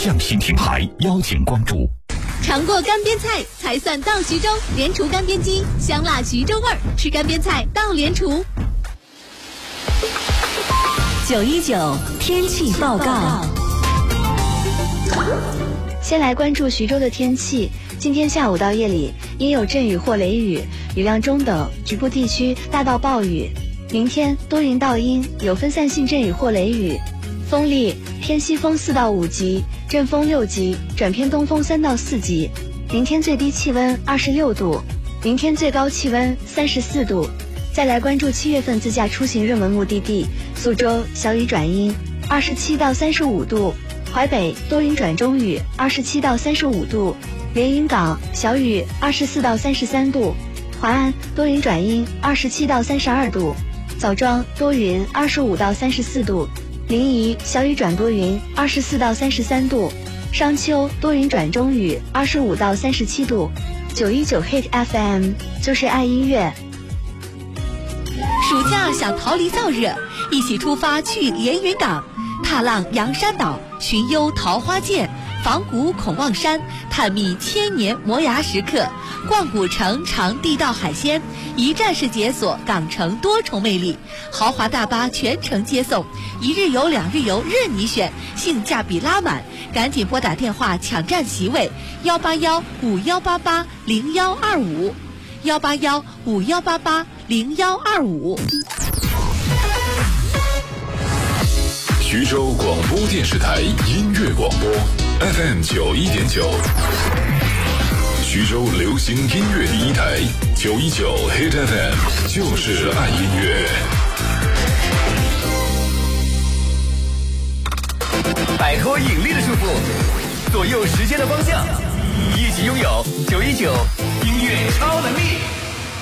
相信品牌邀请关注。 尝过干煸菜才算到徐州，莲厨干煸鸡，香辣徐州味儿，吃干煸菜到莲厨。 919天气报告。 先来关注徐州的天气。今天下午到夜里，阴有阵雨或雷雨，雨量中等，局部地区大到暴雨。明天多云到阴，有分散性阵雨或雷雨，风力偏西风4到5级，阵风6级，转偏东风3到4级。明天最低气温26度，明天最高气温34度。再来关注7月份自驾出行热门目的地，苏州小雨转阴，27到35度；淮北多云转中雨，27到35度；连云港小雨24到33度；淮安多云转阴，27到32度；枣庄多云25到34度；临沂小雨转多云，24到33度；商丘多云转中雨，25到37度。919 Hit FM 就是爱音乐。 暑假想逃离燥热，一起出发去连云港，踏浪阳山岛，寻幽桃花涧，访古孔望山，探秘千年磨牙石刻，逛古城尝地道海鲜，一站式解锁港城多重魅力，豪华大巴全程接送，1日游2日游任你选，性价比拉满，赶紧拨打电话抢占席位，18151880125，18151880125。 徐州广播电视台音乐广播 FM 91.9，徐州流行音乐第一台919 Hit FM 就是爱音乐。 摆脱引力的束缚，左右时间的方向，一起拥有919音乐超能力。